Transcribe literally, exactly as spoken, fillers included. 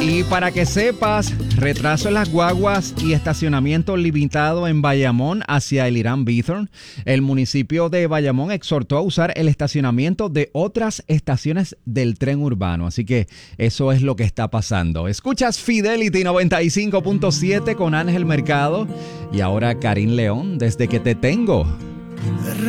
Y para que sepas, retraso en las guaguas y estacionamiento limitado en Bayamón hacia el Irán Bithorn. El municipio de Bayamón exhortó a usar el estacionamiento de otras estaciones del tren urbano. Así que eso es lo que está pasando. Escuchas Fidelity noventa y cinco punto siete con Ángel Mercado y ahora Karin León, Desde que te tengo.